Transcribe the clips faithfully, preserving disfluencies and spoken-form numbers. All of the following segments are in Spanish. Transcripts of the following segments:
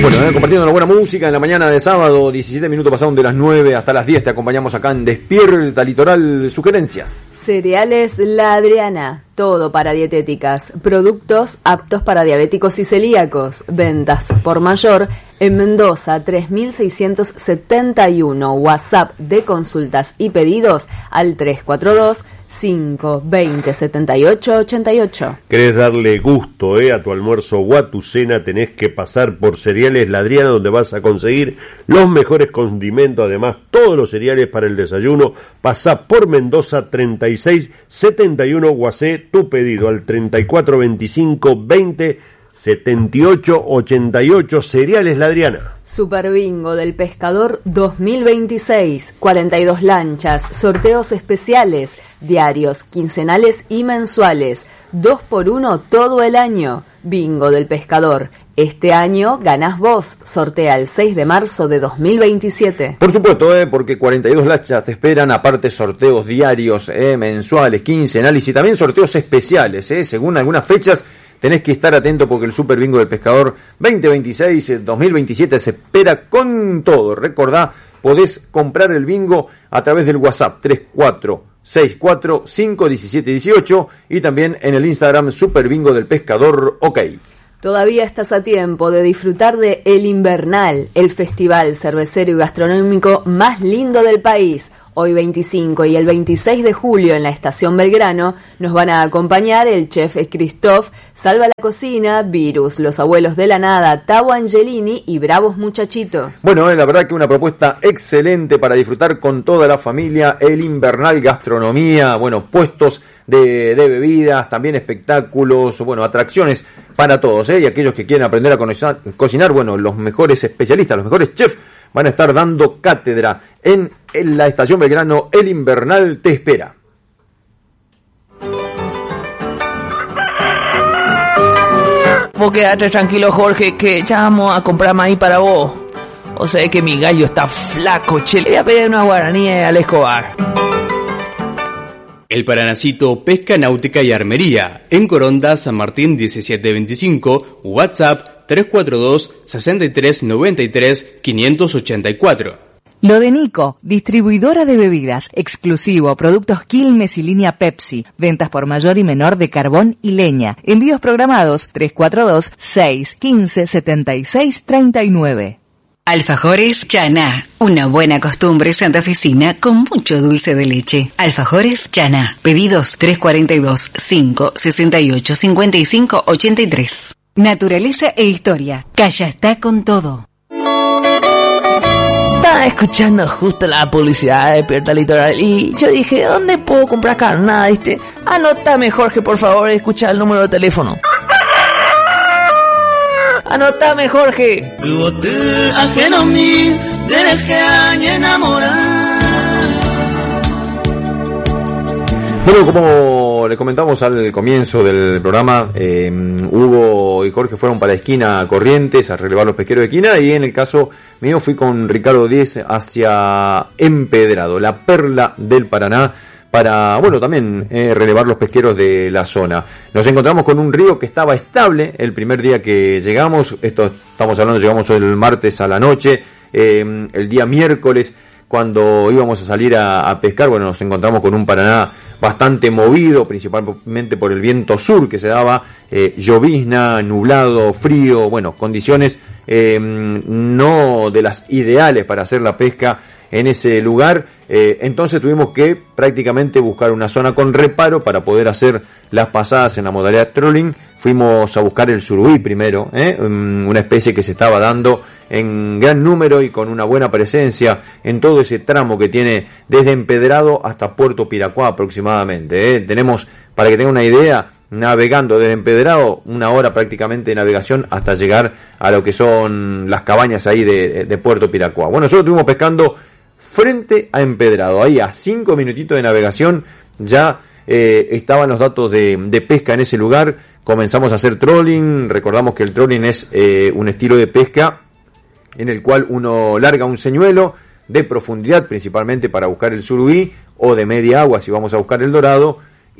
Bueno, eh, compartiendo una buena música en la mañana de sábado, diecisiete minutos pasaron de las nueve hasta las diez, te acompañamos acá en Despierta Litoral. Sugerencias. Cereales La Adriana, todo para dietéticas, productos aptos para diabéticos y celíacos, ventas por mayor en Mendoza tres mil seiscientos setenta y uno, WhatsApp de consultas y pedidos al tres cuatro dos, cinco veinte, setenta y ocho, ochenta y ocho. ¿Querés darle gusto eh, a tu almuerzo o a tu cena? Tenés que pasar por Cereales La Adriana, donde vas a conseguir los mejores condimentos, además todos los cereales para el desayuno. Pasá por Mendoza treinta y seis setenta y uno, Guacé, tu pedido al treinta y cuatro veinticinco veinte setenta y ocho ochenta y ocho. Cereales La Adriana. Super Bingo del Pescador dos mil veintiséis, cuarenta y dos lanchas, sorteos especiales, diarios, quincenales y mensuales, dos por uno todo el año. Bingo del Pescador. Este año ganás vos. Sortea el seis de marzo de dos mil veintisiete. Por supuesto, eh, porque cuarenta y dos lanchas te esperan, aparte sorteos diarios, eh, mensuales, quincenales y también sorteos especiales, eh, según algunas fechas. Tenés que estar atento porque el Super Bingo del Pescador veinte veintiséis dos mil veintisiete se espera con todo. Recordá, podés comprar el bingo a través del WhatsApp tres cuatro seis cuatro cinco uno siete uno ocho y también en el Instagram Super Bingo del Pescador, ok. Todavía estás a tiempo de disfrutar de El Invernal, el festival cervecero y gastronómico más lindo del país. Hoy veinticinco y el veintiséis de julio en la Estación Belgrano nos van a acompañar el chef Christoph, Salva la Cocina, Virus, Los Abuelos de la Nada, Tavo Angelini y Bravos Muchachitos. Bueno, eh, la verdad que una propuesta excelente para disfrutar con toda la familia. El Invernal Gastronomía, bueno, puestos de, de bebidas, también espectáculos, bueno, atracciones para todos, ¿eh? Y aquellos que quieren aprender a cocinar, cocinar, bueno, los mejores especialistas, los mejores chefs van a estar dando cátedra en, en la Estación Belgrano. El Invernal te espera. Vos quedate tranquilo, Jorge, que ya vamos a comprar maíz para vos. O sea que mi gallo está flaco, che. Le voy a pedir una guaraní al Escobar. El Paranacito Pesca Náutica y Armería, en Coronda, San Martín diecisiete veinticinco, WhatsApp tres cuatro dos, sesenta y tres noventa y tres, quinientos ochenta y cuatro. Lo de Nico, distribuidora de bebidas, exclusivo, productos Quilmes y línea Pepsi, ventas por mayor y menor de carbón y leña, envíos programados tres cuatro dos, seis uno cinco, setenta y seis treinta y nueve. Alfajores Chaná, una buena costumbre santafesina con mucho dulce de leche. Alfajores Chaná, pedidos tres cuatro dos, cinco sesenta y ocho, cincuenta y cinco ochenta y tres. Naturaleza e historia, Calla está con todo. Estaba escuchando justo la publicidad de Despierta Litoral y yo dije, ¿dónde puedo comprar carnada? ¿Viste? Anótame, Jorge, por favor, escucha el número de teléfono. Anótame, Jorge. Bueno, como le comentamos al comienzo del programa, eh, Hugo y Jorge fueron para la esquina Corrientes a relevar los pesqueros de esquina, y en el caso mío fui con Ricardo Díez hacia Empedrado, la perla del Paraná, para, bueno, también eh, relevar los pesqueros de la zona. Nos encontramos con un río que estaba estable el primer día que llegamos. Esto estamos hablando, llegamos el martes a la noche. Eh, el día miércoles, cuando íbamos a salir a, a pescar, bueno, nos encontramos con un Paraná bastante movido, principalmente por el viento sur que se daba, eh, llovizna, nublado, frío, bueno, condiciones eh, no de las ideales para hacer la pesca en ese lugar. Eh, entonces tuvimos que prácticamente buscar una zona con reparo para poder hacer las pasadas en la modalidad trolling. Fuimos a buscar el surubí primero, ¿eh? una especie que se estaba dando en gran número y con una buena presencia en todo ese tramo que tiene desde Empedrado hasta Puerto Piracuá aproximadamente. ¿eh? Tenemos, para que tengan una idea, navegando desde Empedrado, una hora prácticamente de navegación hasta llegar a lo que son las cabañas ahí de, de Puerto Piracuá. Bueno, nosotros estuvimos pescando frente a Empedrado, ahí a cinco minutitos de navegación ya eh, estaban los datos de, de pesca en ese lugar. Comenzamos a hacer trolling. Recordamos que el trolling es eh, un estilo de pesca en el cual uno larga un señuelo de profundidad, principalmente para buscar el surubí, o de media agua si vamos a buscar el dorado,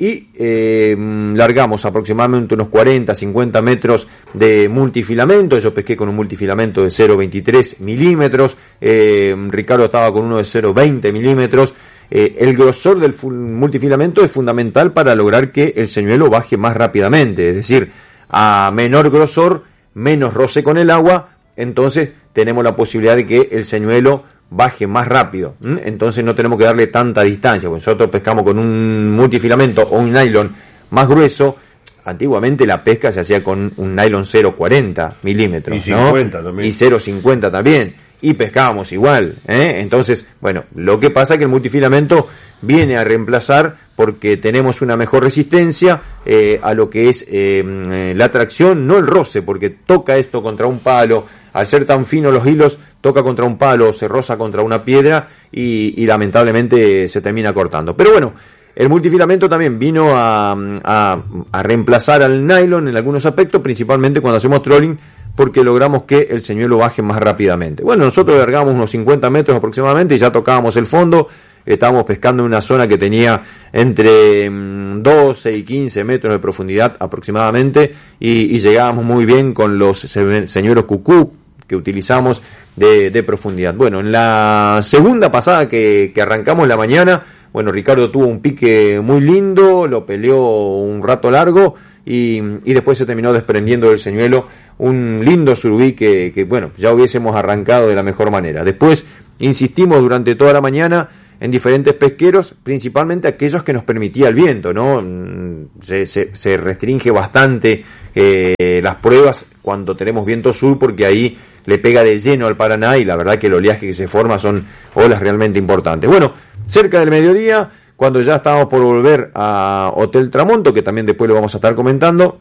y eh, largamos aproximadamente unos cuarenta, cincuenta metros de multifilamento. Yo pesqué con un multifilamento de cero coma veintitrés milímetros, eh, Ricardo estaba con uno de cero coma veinte milímetros. Eh, el grosor del multifilamento es fundamental para lograr que el señuelo baje más rápidamente, es decir, a menor grosor, menos roce con el agua, entonces tenemos la posibilidad de que el señuelo baje más rápido, ¿Mm? entonces no tenemos que darle tanta distancia. Pues nosotros pescamos con un multifilamento o un nylon más grueso. Antiguamente la pesca se hacía con un nylon cero coma cuarenta milímetros, y cincuenta ¿no? también. Y cero coma cincuenta también, y pescábamos igual, ¿eh? Entonces, bueno, lo que pasa es que el multifilamento viene a reemplazar, porque tenemos una mejor resistencia eh, a lo que es eh, la tracción, no el roce, porque toca esto contra un palo, al ser tan finos los hilos, toca contra un palo, se roza contra una piedra y, y lamentablemente se termina cortando. Pero bueno, el multifilamento también vino a, a, a reemplazar al nylon en algunos aspectos, principalmente cuando hacemos trolling, porque logramos que el señuelo baje más rápidamente. Bueno, nosotros largamos unos cincuenta metros aproximadamente y ya tocábamos el fondo. Estábamos pescando en una zona que tenía entre doce y quince metros de profundidad aproximadamente, y, y llegábamos muy bien con los señuelos cucú que utilizamos de, de profundidad. Bueno, en la segunda pasada que, que arrancamos la mañana, bueno, Ricardo tuvo un pique muy lindo, lo peleó un rato largo y, y después se terminó desprendiendo del señuelo un lindo surubí que, que, bueno, ya hubiésemos arrancado de la mejor manera. Después insistimos durante toda la mañana en diferentes pesqueros, principalmente aquellos que nos permitía el viento, ¿no? Se, se, se restringe bastante eh, las pruebas cuando tenemos viento sur, porque ahí le pega de lleno al Paraná y la verdad que el oleaje que se forma son olas realmente importantes. Bueno, cerca del mediodía, cuando ya estábamos por volver a Hotel Tramonto, que también después lo vamos a estar comentando,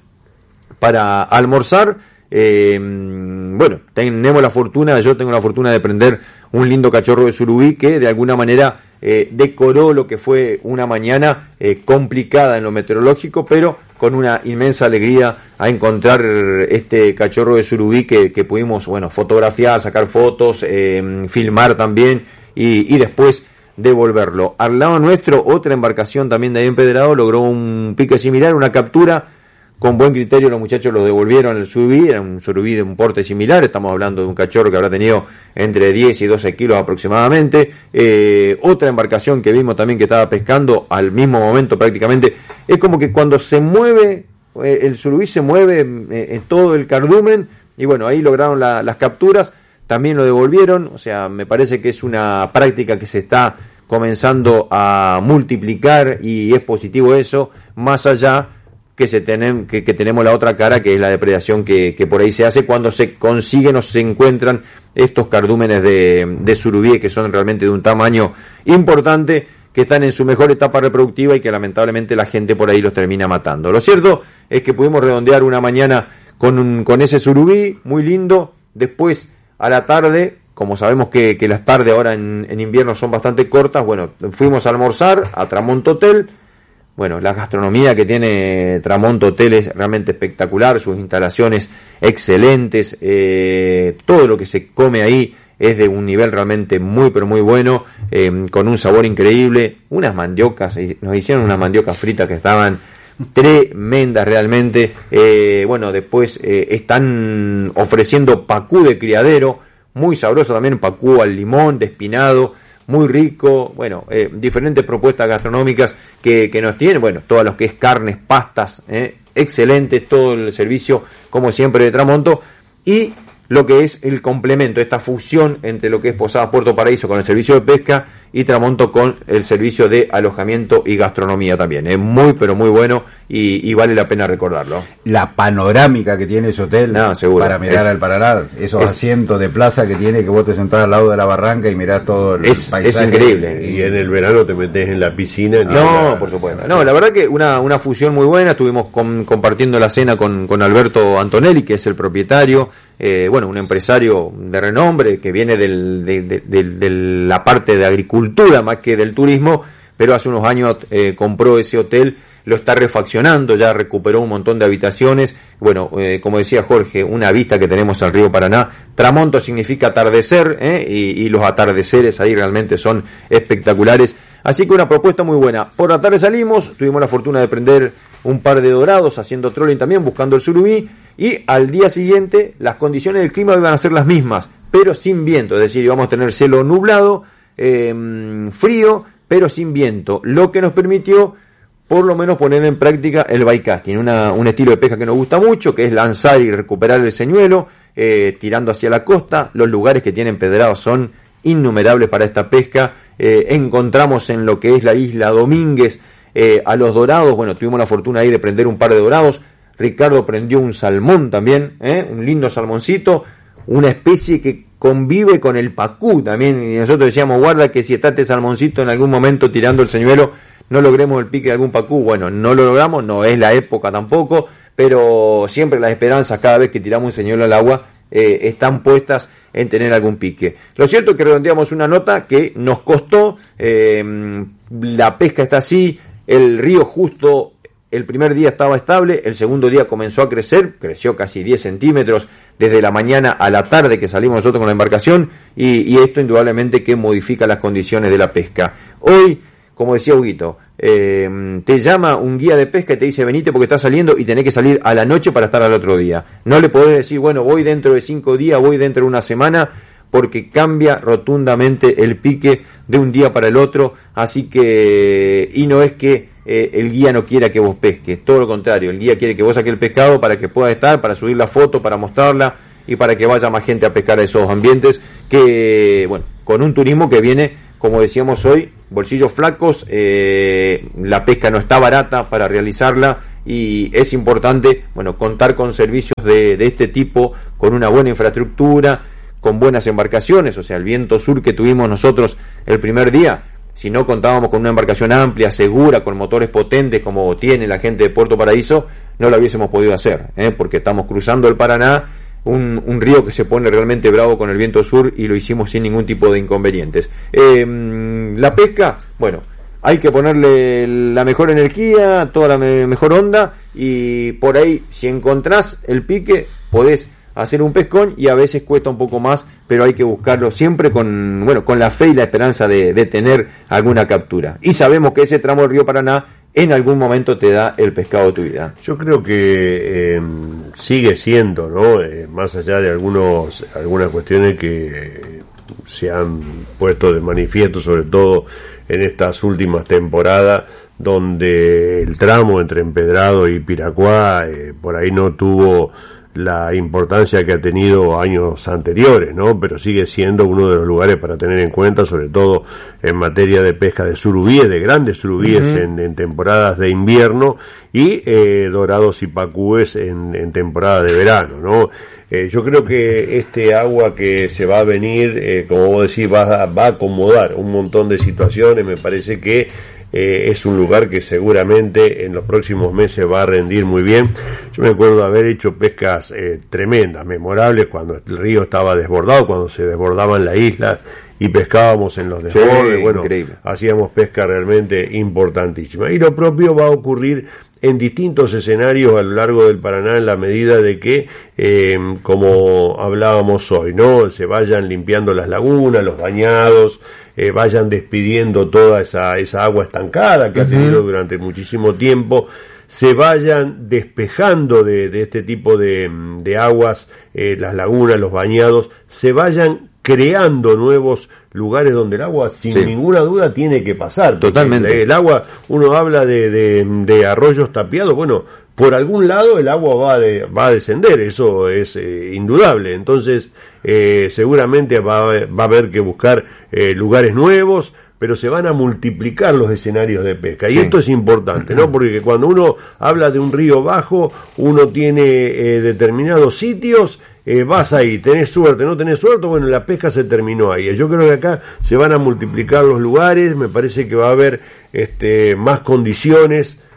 para almorzar, Eh, bueno, tenemos la fortuna, yo tengo la fortuna de prender un lindo cachorro de surubí que de alguna manera eh, decoró lo que fue una mañana eh, complicada en lo meteorológico, pero con una inmensa alegría a encontrar este cachorro de surubí que, que pudimos, bueno, fotografiar, sacar fotos, eh, filmar también y, y después devolverlo. Al lado nuestro, otra embarcación también de ahí empedrado logró un pique similar, una captura. Con buen criterio los muchachos lo devolvieron el surubí, era un surubí de un porte similar, estamos hablando de un cachorro que habrá tenido entre diez y doce kilos aproximadamente. Eh, otra embarcación que vimos también que estaba pescando al mismo momento prácticamente, es como que cuando se mueve, eh, el surubí se mueve eh, en todo el cardumen, y bueno, ahí lograron la, las capturas, también lo devolvieron. O sea, me parece que es una práctica que se está comenzando a multiplicar y es positivo eso, más allá que se tienen, que, que tenemos la otra cara, que es la depredación que, que por ahí se hace cuando se consiguen o se encuentran estos cardúmenes de, de surubí, que son realmente de un tamaño importante, que están en su mejor etapa reproductiva y que lamentablemente la gente por ahí los termina matando. Lo cierto es que pudimos redondear una mañana con, un, con ese surubí muy lindo. Después, a la tarde, como sabemos que, que las tardes ahora en, en invierno son bastante cortas, bueno, fuimos a almorzar a Tramonto Hotel. Bueno, la gastronomía que tiene Tramonto Hotel es realmente espectacular, sus instalaciones excelentes, eh, todo lo que se come ahí es de un nivel realmente muy pero muy bueno, eh, con un sabor increíble. Unas mandiocas, nos hicieron unas mandiocas fritas que estaban tremendas realmente. Eh, bueno, después eh, están ofreciendo pacú de criadero, muy sabroso también, pacú al limón, de espinado, muy rico. Bueno, eh, diferentes propuestas gastronómicas que, que nos tienen, bueno, todo lo que es carnes, pastas, eh, excelente, todo el servicio, como siempre, de Tramonto, y lo que es el complemento, esta fusión entre lo que es Posadas Puerto Paraíso con el servicio de pesca y Tramonto con el servicio de alojamiento y gastronomía también. Es muy, pero muy bueno y, y vale la pena recordarlo. La panorámica que tiene ese hotel no, seguro, para mirar es, al Paraná, esos es, asientos de plaza que tiene, que vos te sentás al lado de la barranca y mirás todo el es, paisaje. Es increíble. Y en el verano te metés en la piscina. No, por supuesto. No, la verdad que una, una fusión muy buena. Estuvimos con, compartiendo la cena con, con Alberto Antonelli, que es el propietario. Eh, bueno, un empresario de renombre que viene del, de, de, de, de la parte de agricultura más que del turismo, pero hace unos años eh, compró ese hotel, lo está refaccionando, ya recuperó un montón de habitaciones. Bueno, eh, como decía Jorge, una vista que tenemos al río Paraná. Tramonto significa atardecer, ¿eh? y, y los atardeceres ahí realmente son espectaculares. Así que una propuesta muy buena. Por la tarde salimos, tuvimos la fortuna de prender un par de dorados, haciendo trolling también, buscando el surubí, y al día siguiente las condiciones del clima iban a ser las mismas, pero sin viento, es decir, íbamos a tener cielo nublado, eh, frío, pero sin viento, lo que nos permitió por lo menos poner en práctica el bycasting, una, un estilo de pesca que nos gusta mucho, que es lanzar y recuperar el señuelo, eh, tirando hacia la costa. Los lugares que tienen pedrados son innumerables para esta pesca. Eh, encontramos en lo que es la isla Domínguez eh, a los dorados. Bueno, tuvimos la fortuna ahí de prender un par de dorados. Ricardo prendió un salmón también, ¿eh? un lindo salmoncito, una especie que convive con el pacú también, y nosotros decíamos, guarda que si está este salmoncito en algún momento tirando el señuelo, no logremos el pique de algún pacú. Bueno, no lo logramos, no es la época tampoco, pero siempre las esperanzas cada vez que tiramos un señuelo al agua eh, están puestas en tener algún pique. Lo cierto es que redondeamos una nota que nos costó, eh, la pesca está así, el río justo el primer día estaba estable, el segundo día comenzó a crecer, creció casi diez centímetros desde la mañana a la tarde que salimos nosotros con la embarcación, y, y esto indudablemente que modifica las condiciones de la pesca. Hoy, como decía Huguito, eh, te llama un guía de pesca y te dice venite porque estás saliendo y tenés que salir a la noche para estar al otro día. No le podés decir, bueno, voy dentro de cinco días, voy dentro de una semana, porque cambia rotundamente el pique de un día para el otro, así que, y no es que eh, el guía no quiera que vos pesques, todo lo contrario, el guía quiere que vos saques el pescado para que pueda estar, para subir la foto, para mostrarla y para que vaya más gente a pescar a esos ambientes, que, bueno, con un turismo que viene, como decíamos hoy, bolsillos flacos, eh, la pesca no está barata para realizarla, y es importante, bueno, contar con servicios de, de este tipo, con una buena infraestructura, con buenas embarcaciones. O sea, el viento sur que tuvimos nosotros el primer día, si no contábamos con una embarcación amplia, segura, con motores potentes como tiene la gente de Puerto Paraíso, no lo hubiésemos podido hacer, ¿eh? porque estamos cruzando el Paraná, un, un río que se pone realmente bravo con el viento sur, y lo hicimos sin ningún tipo de inconvenientes. Eh, la pesca, bueno, hay que ponerle la mejor energía, toda la me- mejor onda, y por ahí, si encontrás el pique, podés hacer un pescón, y a veces cuesta un poco más, pero hay que buscarlo siempre con, bueno, con la fe y la esperanza de, de tener alguna captura. Y sabemos que ese tramo del río Paraná en algún momento te da el pescado de tu vida. Yo creo que eh, sigue siendo, ¿no? Eh, más allá de algunos algunas cuestiones que eh, se han puesto de manifiesto, sobre todo en estas últimas temporadas, donde el tramo entre Empedrado y Piracuá eh, por ahí no tuvo la importancia que ha tenido años anteriores, ¿no? Pero sigue siendo uno de los lugares para tener en cuenta, sobre todo en materia de pesca de surubíes, de grandes surubíes uh-huh. en, en temporadas de invierno, y eh, dorados y pacúes en, en temporada de verano, ¿no? Eh, yo creo que este agua que se va a venir, eh, como vos decís, va a, va a acomodar un montón de situaciones. Me parece que Eh, es un lugar que seguramente en los próximos meses va a rendir muy bien. Yo me acuerdo de haber hecho pescas eh, tremendas, memorables, cuando el río estaba desbordado, cuando se desbordaban las islas y pescábamos en los desbordes. Sí, bueno, increíble. Hacíamos pesca realmente importantísima. Y lo propio va a ocurrir en distintos escenarios a lo largo del Paraná, en la medida de que, eh, como hablábamos hoy, ¿no? Se vayan limpiando las lagunas, los bañados, eh, vayan despidiendo toda esa, esa agua estancada que uh-huh. ha tenido durante muchísimo tiempo, se vayan despejando de, de este tipo de, de aguas, eh, las lagunas, los bañados, se vayan creando nuevos lugares donde el agua sin sí. ninguna duda tiene que pasar. Totalmente. El, el agua, uno habla de, de, de arroyos tapiados, bueno, por algún lado el agua va, de, va a descender, eso es eh, indudable. Entonces eh, seguramente va, va a haber que buscar eh, lugares nuevos, pero se van a multiplicar los escenarios de pesca. Y sí. esto es importante, ¿no? Porque cuando uno habla de un río bajo, uno tiene eh, determinados sitios, eh, vas ahí, tenés suerte, no tenés suerte, bueno, la pesca se terminó ahí. Yo creo que acá se van a multiplicar los lugares, me parece que va a haber este, más condiciones,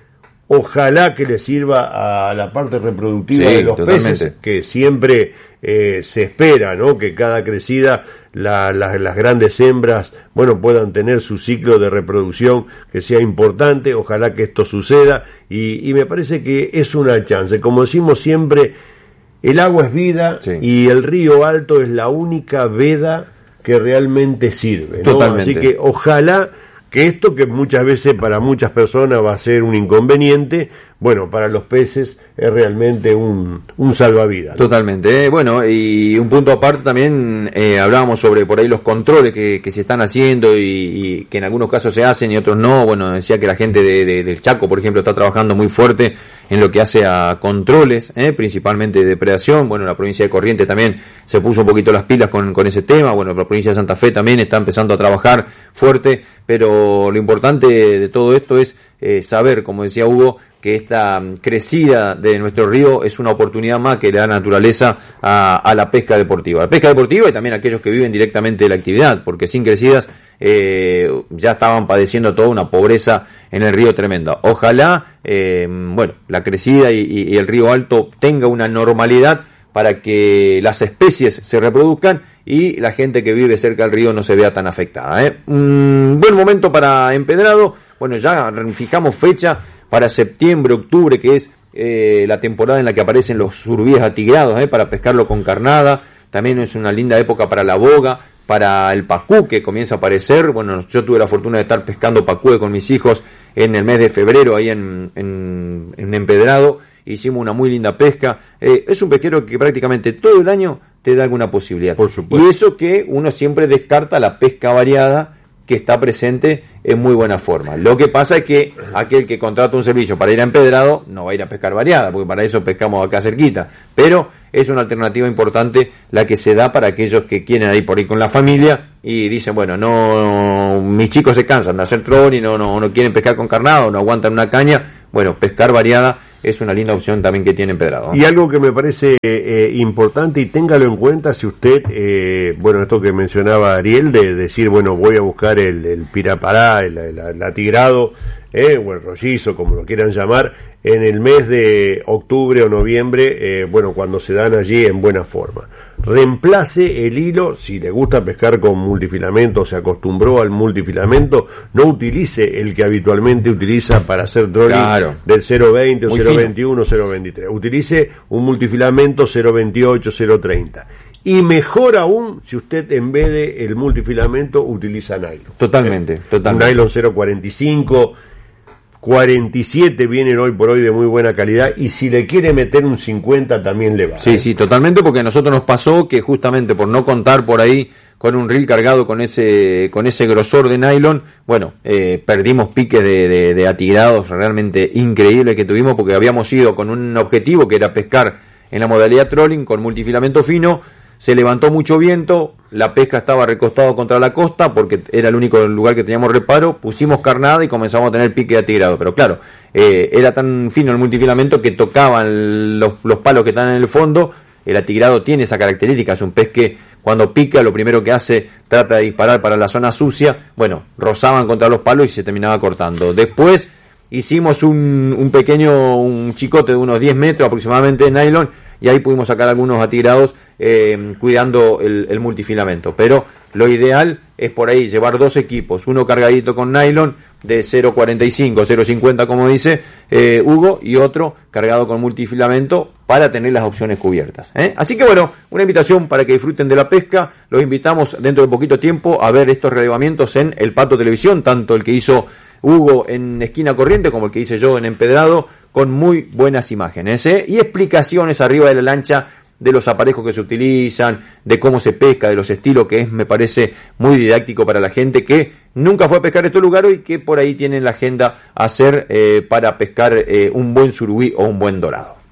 Ojalá que le sirva a la parte reproductiva sí, de los totalmente. peces, que siempre eh, se espera, ¿no? Que cada crecida la, la, las grandes hembras, bueno, puedan tener su ciclo de reproducción que sea importante. Ojalá que esto suceda y, y me parece que es una chance. Como decimos siempre, el agua es vida, sí, y el río Alto es la única veda que realmente sirve, ¿no? Totalmente. Así que ojalá que esto, que muchas veces para muchas personas va a ser un inconveniente, bueno, para los peces es realmente un, un salvavidas, ¿no? Totalmente. Eh, bueno, y un punto aparte también, eh, hablábamos sobre por ahí los controles que, que se están haciendo y, y que en algunos casos se hacen y otros no. Bueno, decía que la gente de, de, del Chaco, por ejemplo, está trabajando muy fuerte en lo que hace a controles, eh, principalmente de depredación. Bueno, la provincia de Corrientes también se puso un poquito las pilas con, con ese tema. Bueno, la provincia de Santa Fe también está empezando a trabajar fuerte, pero lo importante de todo esto es eh, saber, como decía Hugo, que esta crecida de nuestro río es una oportunidad más que le da naturaleza a, a la pesca deportiva. La pesca deportiva y también a aquellos que viven directamente de la actividad, porque sin crecidas eh, ya estaban padeciendo toda una pobreza en el río tremenda. Ojalá, eh, bueno, la crecida y, y, y el río Alto tenga una normalidad para que las especies se reproduzcan y la gente que vive cerca del río no se vea tan afectada, ¿eh? Un buen momento para Empedrado. Bueno, ya fijamos fecha para septiembre, octubre, que es eh, la temporada en la que aparecen los surubíes atigrados, eh, para pescarlo con carnada. También es una linda época para la boga, para el pacú, que comienza a aparecer. Bueno, yo tuve la fortuna de estar pescando pacú con mis hijos en el mes de febrero, ahí en, en, en Empedrado. Hicimos una muy linda pesca. Eh, es un pesquero que prácticamente todo el año te da alguna posibilidad. Por supuesto. Y eso que uno siempre descarta la pesca variada, que está presente en muy buena forma. Lo que pasa es que aquel que contrata un servicio para ir a Empedrado no va a ir a pescar variada, porque para eso pescamos acá cerquita. Pero es una alternativa importante la que se da para aquellos que quieren ir por ahí con la familia y dicen, bueno, no, mis chicos se cansan de hacer tron y no, no, no quieren pescar con carnada o no aguantan una caña. Bueno, pescar variada es una linda opción también que tiene Empedrado, ¿no? Y algo que me parece eh, importante, y téngalo en cuenta si usted, eh, bueno, esto que mencionaba Ariel, de decir, bueno, voy a buscar el, el pirapará, el, el, el atigrado, eh, o el rollizo, como lo quieran llamar, en el mes de octubre o noviembre, eh, bueno, cuando se dan allí en buena forma. Reemplace el hilo, si le gusta pescar con multifilamento, se acostumbró al multifilamento, no utilice el que habitualmente utiliza para hacer trolling, claro, del cero veinte o cero veintiuno, cero veintitrés. Utilice un multifilamento cero veintiocho, cero treinta. Y mejor aún si usted en vez de el multifilamento utiliza nylon. Totalmente, eh, totalmente. Un nylon cero cuarenta y cinco, cuarenta y siete vienen hoy por hoy de muy buena calidad, y si le quiere meter un cincuenta también le va. Sí, sí, totalmente, porque a nosotros nos pasó que justamente por no contar por ahí con un reel cargado con ese con ese grosor de nylon, bueno, eh, perdimos piques de, de, de atigrados realmente increíbles que tuvimos, porque habíamos ido con un objetivo que era pescar en la modalidad trolling con multifilamento fino. Se levantó mucho viento, la pesca estaba recostado contra la costa porque era el único lugar que teníamos reparo, pusimos carnada y comenzamos a tener pique de atigrado, pero claro, eh, era tan fino el multifilamento que tocaban los, los palos que están en el fondo. El atigrado tiene esa característica, es un pez que cuando pica lo primero que hace, trata de disparar para la zona sucia. Bueno, rozaban contra los palos y se terminaba cortando. Después hicimos un, un pequeño, un chicote de unos diez metros aproximadamente de nylon, y ahí pudimos sacar algunos atigrados eh, cuidando el, el multifilamento. Pero lo ideal es por ahí llevar dos equipos, uno cargadito con nylon de cero cuarenta y cinco, cero cincuenta como dice eh, Hugo, y otro cargado con multifilamento para tener las opciones cubiertas, ¿eh? Así que bueno, una invitación para que disfruten de la pesca. Los invitamos dentro de poquito tiempo a ver estos relevamientos en El Pato Televisión, tanto el que hizo Hugo en Esquina Corriente como el que hice yo en Empedrado, con muy buenas imágenes, ¿eh? Y explicaciones arriba de la lancha de los aparejos que se utilizan, de cómo se pesca, de los estilos, que es, me parece, muy didáctico para la gente que nunca fue a pescar estos lugares y que por ahí tienen la agenda a hacer eh, para pescar eh, un buen surubí o un buen dorado.